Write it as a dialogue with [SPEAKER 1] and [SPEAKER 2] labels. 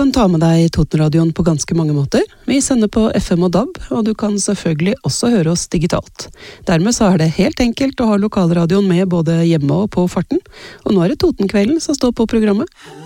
[SPEAKER 1] kan ta med deg Totenradioen på ganske mange måter. Vi sender på FM og DAB, og du kan selvfølgelig også høre oss digitalt. Dermed så er det helt enkelt å ha lokalradioen med både hjemme og på farten. Og nå er det Totenkvelden som står på programmet.